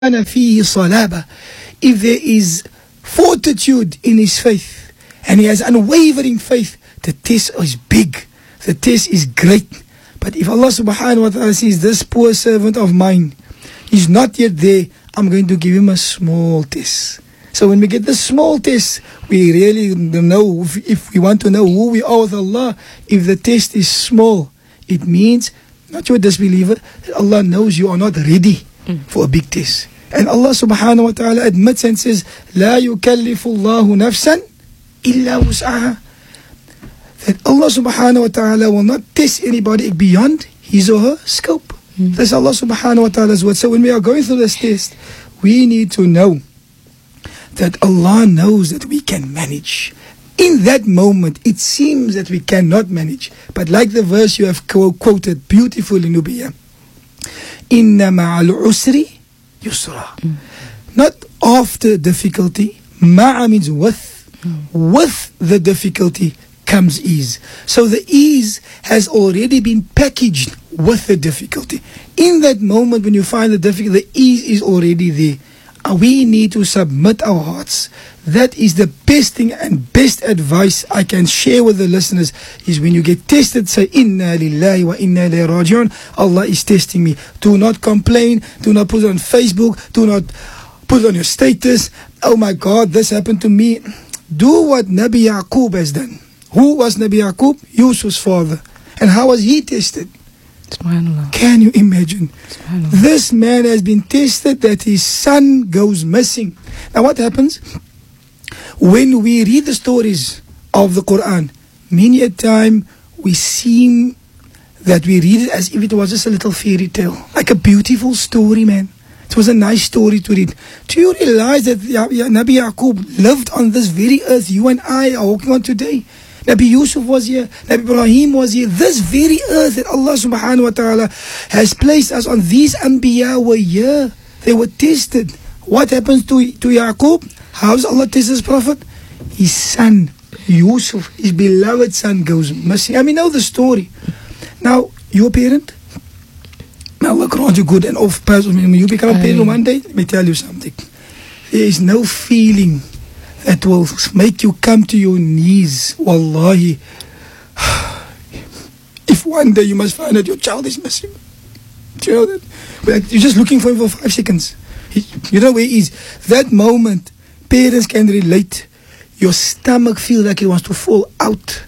كان فيه صلابة, if there is fortitude in his faith and he has unwavering faith, the test is big, the test is great. But if Allah subhanahu wa ta'ala sees this poor servant of mine is not yet there, I'm going to give him a small test. So when we get the small test, we really know, if we want to know who we are with Allah, if the test is small, it means, not you're a disbeliever, that Allah knows you are not ready for a big test. And Allah subhanahu wa ta'ala admits and says, لا يكلف الله نفسا إلا وسعها. That Allah subhanahu wa ta'ala will not test anybody beyond his or her scope. That's Allah subhanahu wa ta'ala's word. So when we are going through this test, we need to know that Allah knows that we can manage. In that moment, it seems that we cannot manage. But like the verse you have quoted beautifully, Nubiya, Inna ma'al usri yusra. Not after difficulty. Ma'a means with. With the difficulty comes ease. So the ease has already been packaged with the difficulty. In that moment when you find the difficulty, the ease is already there. We need to submit our hearts. That is the best thing and best advice I can share with the listeners, is when you get tested, say, Inna lillahi wa inna ilayhi raji'un. Allah is testing me. Do not complain. Do not put it on Facebook. Do not put it on your status. Oh my God, this happened to me. Do what Nabi Yaqub has done. Who was Nabi Yaqub? Yusuf's father. And how was he tested? Subhanallah. Can you imagine? This man has been tested that his son goes missing. Now what happens? When we read the stories of the Quran, many a time we seem that we read it as if it was just a little fairy tale. Like a beautiful story, man. It was a nice story to read. Do you realize that Nabi Yaqub lived on this very earth you and I are walking on today? Nabi Yusuf was here, Nabi Ibrahim was here. This very earth that Allah subhanahu wa ta'ala has placed us on, these Anbiya were here. They were tested. What happens to Yaqub? How does Allah test his prophet? His son, Yusuf, his beloved son, goes missing. I mean, know the story. Now, you're a parent. May Allah grant you good and off paths. When you become a parent one day, let me tell you something. There is no feeling that will make you come to your knees. Wallahi. If one day you must find out your child is missing. Do you know that? Like, you're just looking for him for 5 seconds. You know where he is. That moment, parents can relate. Your stomach feels like it wants to fall out.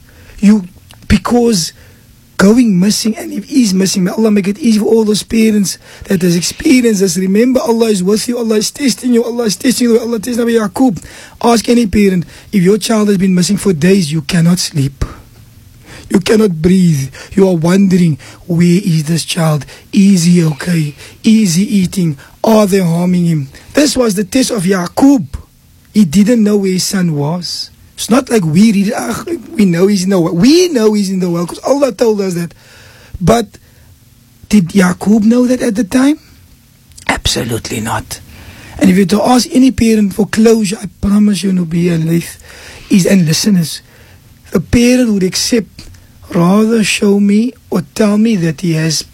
Because going missing, and if he's missing, may Allah make it easy for all those parents that has experienced this. Remember, Allah is with you, Allah is testing you, Allah is testing you, Allah testing Nabi Yaqub. Ask any parent, if your child has been missing for days, you cannot sleep. You cannot breathe. You are wondering, where is this child? Is he okay? Is he eating? Are they harming him? This was the test of Yaqub. He didn't know where his son was. It's not like we read it, we know he's in the world. We know he's in the world because Allah told us that. But did Yaqub know that at the time? Absolutely not. And if you to ask any parent for closure, I promise you, Nubiya and Laith, and listeners, the parent would accept, rather show me or tell me that he's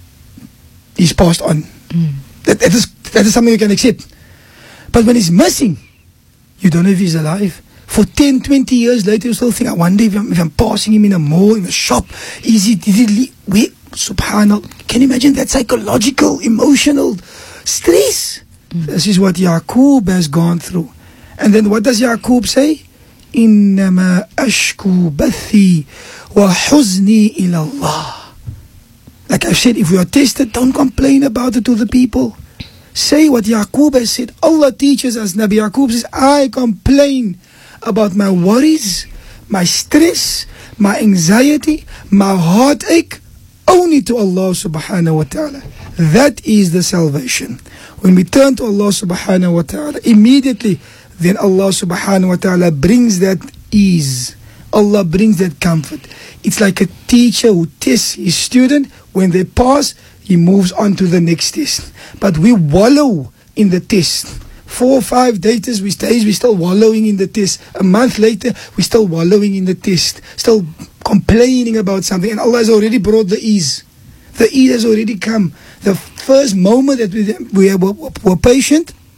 passed on. That is something you can accept. But when he's missing, you don't know if he's alive. For 10, 20 years later, you still think, I wonder if I'm passing him in a mall, in a shop. Did he leave? Wait, subhanallah. Can you imagine that psychological, emotional stress? This is what Yaqub has gone through. And then what does Yaqub say? إِنَّمَا أَشْكُو بَثِّي وَحُزْنِي إِلَى اللَّهِ. Like I've said, if we are tested, don't complain about it to the people. Say what Yaqub has said. Allah teaches us, Nabi Yaqub says, I complain about my worries, my stress, my anxiety, my heartache, only to Allah subhanahu wa ta'ala. That is the salvation. When we turn to Allah subhanahu wa ta'ala, immediately then Allah subhanahu wa ta'ala brings that ease. Allah brings that comfort. It's like a teacher who tests his student. When they pass, he moves on to the next test. But we wallow in the test. 4 or 5 days, we're still wallowing in the test. A month later, we're still wallowing in the test. Still complaining about something. And Allah has already brought the ease. The Eid has already come. The first moment that we were patient,